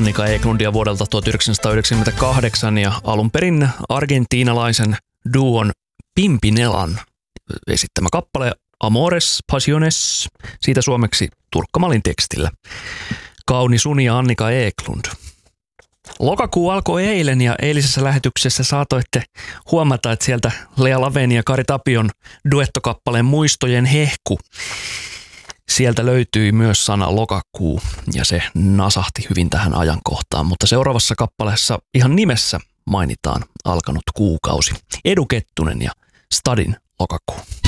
Annika Eklundia vuodelta 1998 ja alun perin argentiinalaisen duon Pimpinelan esittämä kappale Amores Passiones, siitä suomeksi Turkka-Malin tekstillä. Kauni Suni ja Annika Eklund. Lokakuu alkoi eilen ja eilisessä lähetyksessä saatoitte huomata, että sieltä Lea Laveni ja Kari Tapion duettokappaleen Muistojen hehku. Sieltä löytyi myös sana lokakuu ja se nasahti hyvin tähän ajankohtaan, mutta seuraavassa kappaleessa ihan nimessä mainitaan alkanut kuukausi. Edu Kettunen ja Stadin lokakuu.